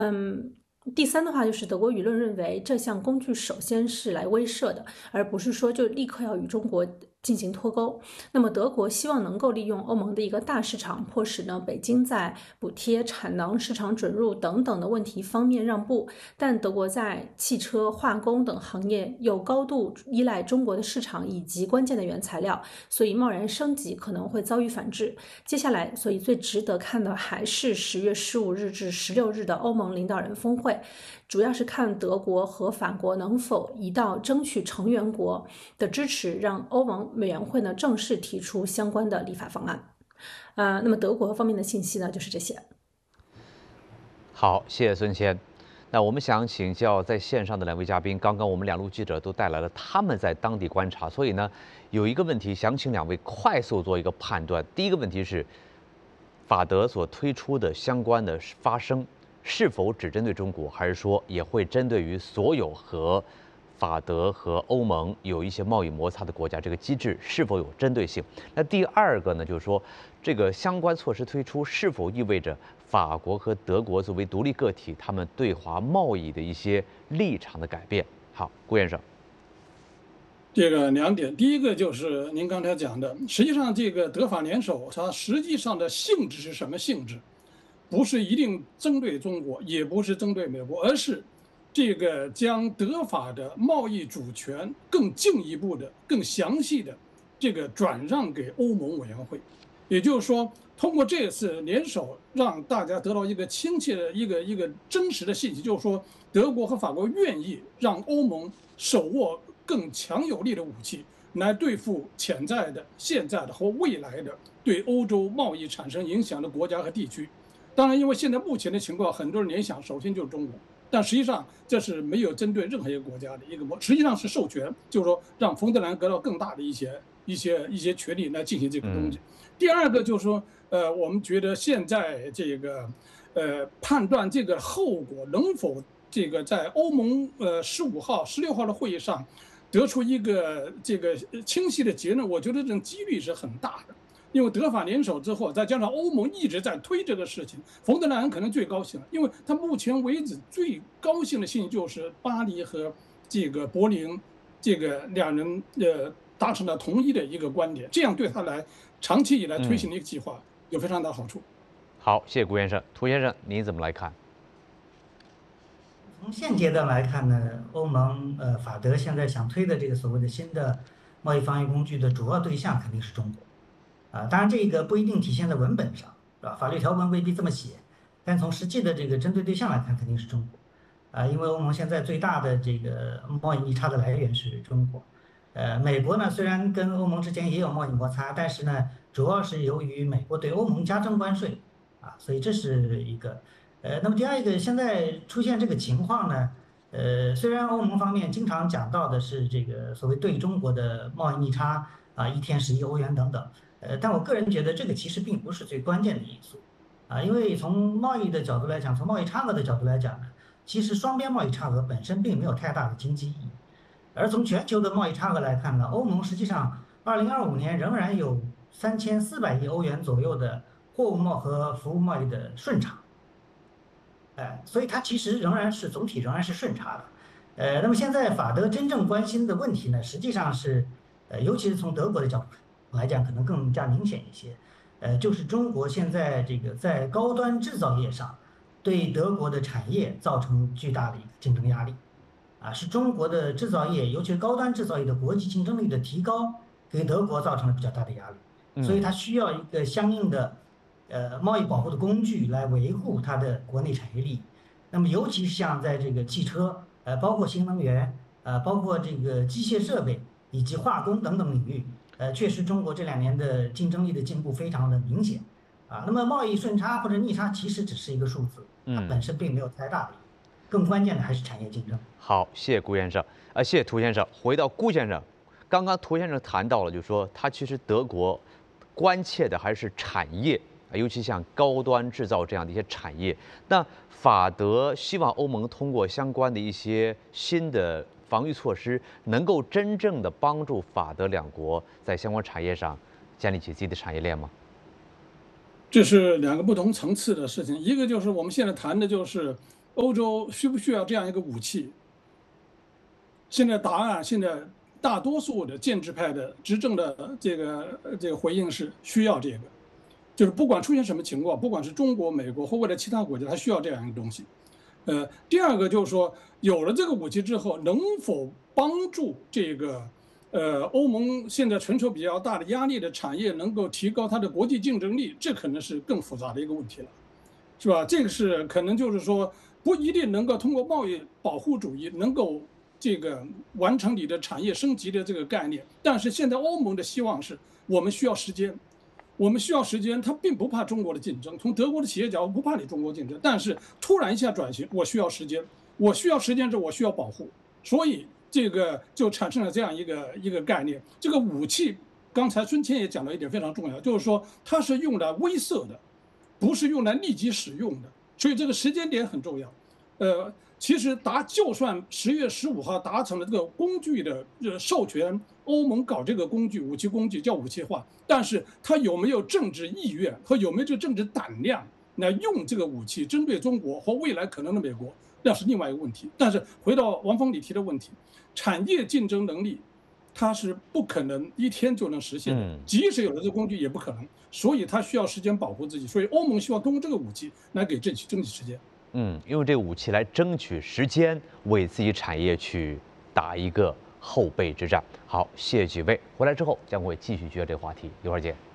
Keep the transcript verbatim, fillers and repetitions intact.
嗯，第三的话就是德国舆论认为这项工具首先是来威慑的，而不是说就立刻要与中国进行脱钩。那么德国希望能够利用欧盟的一个大市场，迫使呢北京在补贴、产能、市场准入等等的问题方面让步。但德国在汽车、化工等行业又高度依赖中国的市场以及关键的原材料，所以贸然升级可能会遭遇反制。接下来，所以最值得看的还是十月十五日至十六日的欧盟领导人峰会，主要是看德国和法国能否一道争取成员国的支持，让欧盟委员会呢正式提出相关的立法方案。呃，那么德国方面的信息呢就是这些。 好，谢谢孙谦。那我们想请教在线上的两位嘉宾，刚刚我们两路记者都带来了他们在当地观察，所以呢，有一个问题想请两位快速做一个判断。第一个问题是，法德所推出的相关的发声，是否只针对中国，还是说也会针对于所有和法德和欧盟有一些贸易摩擦的国家？这个机制是否有针对性？那第二个呢，就是说这个相关措施推出是否意味着法国和德国作为独立个体，他们对华贸易的一些立场的改变？好，顾先生。 这个两点，第一个就是您刚才讲的，实际上这个德法联手，它实际上的性质是什么性质？不是一定针对中国，也不是针对美国，而是这个将德法的贸易主权更进一步的、更详细的这个转让给欧盟委员会。也就是说，通过这次联手，让大家得到一个亲切的一个一个真实的信息，就是说，德国和法国愿意让欧盟手握更强有力的武器，来对付潜在的、现在的和未来的对欧洲贸易产生影响的国家和地区。当然，因为现在目前的情况，很多人联想首先就是中国，但实际上这是没有针对任何一个国家的一个模，实际上是授权，就是说让冯德兰得到更大的一些一些一些权利来进行这个东西。嗯、第二个就是说，呃，我们觉得现在这个，呃，判断这个后果能否这个在欧盟呃十五号、十六号的会议上得出一个这个清晰的结论，我觉得这种几率是很大的。因为德法联手之后，再加上欧盟一直在推这个事情，冯德莱恩可能最高兴了，因为他目前为止最高兴的事情就是巴黎和这个柏林，这个两人呃达成了同一的一个观点，这样对他来长期以来推行的一个计划有非常大的好处。嗯、 好，谢谢顾先生，涂先生，您怎么来看？ 从现阶段来看呢，欧盟呃法德现在想推的这个所谓的新的贸易防御工具的主要对象肯定是中国。啊，当然这个不一定体现在文本上，是吧？法律条文未必这么写，但从实际的这个针对对象来看，肯定是中国。啊，因为欧盟现在最大的这个贸易逆差的来源是中国。呃，美国呢虽然跟欧盟之间也有贸易摩擦，但是呢，主要是由于美国对欧盟加征关税，啊，所以这是一个。呃，那么第二一个，现在出现这个情况呢，呃，虽然欧盟方面经常讲到的是这个所谓对中国的贸易逆差啊，一天十亿欧元等等。呃，但我个人觉得这个其实并不是最关键的因素，啊，因为从贸易的角度来讲，从贸易差额的角度来讲呢，其实双边贸易差额本身并没有太大的经济意义，而从全球的贸易差额来看呢，欧盟实际上二零二五年仍然有三千四百亿欧元左右的货物贸和服务贸易的顺差，哎，所以它其实仍然是总体仍然是顺差的，呃，那么现在法德真正关心的问题呢，实际上是，呃，尤其是从德国的角度来讲，可能更加明显一些，呃，就是中国现在这个在高端制造业上，对德国的产业造成巨大的一个竞争压力，啊，是中国的制造业，尤其是高端制造业的国际竞争力的提高，给德国造成了比较大的压力，所以它需要一个相应的，呃，贸易保护的工具来维护它的国内产业利益。那么，尤其是像在这个汽车，呃，包括新能源，呃，包括这个机械设备以及化工等等领域。呃，确实，中国这两年的竞争力的进步非常的明显，啊，那么贸易顺差或者逆差其实只是一个数字，它本身并没有太大的意义，更关键的还是产业竞争。 好，谢谢顾先生，啊，谢谢涂先生。回到顾先生，刚刚涂先生谈到了，就是说他其实德国关切的还是产业，尤其像高端制造这样的一些产业。那法德希望欧盟通过相关的一些新的防御措施，能够真正的帮助法德两国在相关产业上建立起自己的产业链吗？ 这是两个不同层次的事情，一个就是我们现在谈的就是欧洲需不需要这样一个武器？现在答案，现在大多数的建制派的执政的这个这个回应是需要这个，就是不管出现什么情况，不管是中国、美国或未来其他国家，它需要这样一个东西。呃，第二个就是说，有了这个武器之后，能否帮助这个呃欧盟现在承受比较大的压力的产业能够提高它的国际竞争力，这可能是更复杂的一个问题了，是吧？这个是可能就是说不一定能够通过贸易保护主义能够这个完成你的产业升级的这个概念，但是现在欧盟的希望是我们需要时间。我们需要时间，他并不怕中国的竞争。从德国的企业角度，不怕你中国竞争，但是突然一下转型，我需要时间，我需要时间之后，我需要保护，所以这个就产生了这样一个一个概念。这个武器，刚才孙谦也讲到一点非常重要，就是说它是用来威慑的，不是用来立即使用的，所以这个时间点很重要。呃，其实达就算十月十五号达成了这个工具的呃授权。欧盟搞这个工具，武器工具叫武器化，但是它有没有政治意愿和有没有这政治胆量来用这个武器针对中国或未来可能的美国，那是另外一个问题。但是回到王峰你提的问题，产业竞争能力，它是不可能一天就能实现的，即使有了这个工具也不可能，所以它需要时间保护自己。所以欧盟希望通过这个武器来给争取争取时间。 嗯，用这个武器来争取时间，为自己产业去打一个后备之战。好，谢谢几位，回来之后将会继续接这个话题，一会儿见。